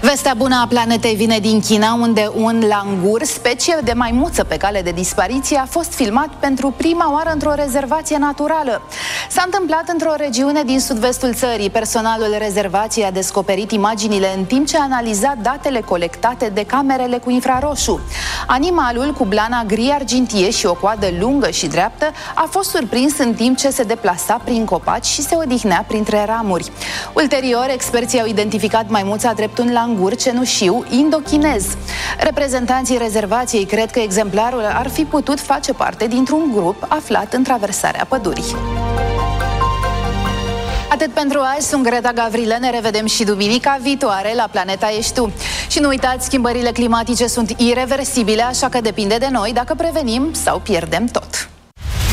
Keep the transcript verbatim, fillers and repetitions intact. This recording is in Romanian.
Vestea bună a planetei vine din China, unde un langur, specie de maimuță pe cale de dispariție, a fost filmat pentru prima oară într-o rezervație naturală. S-a întâmplat într-o regiune din sud-vestul țării. Personalul rezervației a descoperit imaginile în timp ce a analizat datele colectate de camerele cu infraroșu. Animalul, cu blana gri-argintie și o coadă lungă și dreaptă, a fost surprins în timp ce se deplasa prin copaci și se odihnea printre ramuri. Ulterior, experții au identificat maimuța drept un langur cenușiu indochinez. Reprezentanții rezervației cred că exemplarul ar fi putut face parte dintr-un grup aflat în traversarea pădurii. Atât pentru azi, sunt Greta Gavrilă, ne revedem și duminica viitoare la Planeta Ești Tu. Și nu uitați, schimbările climatice sunt ireversibile, așa că depinde de noi dacă prevenim sau pierdem tot.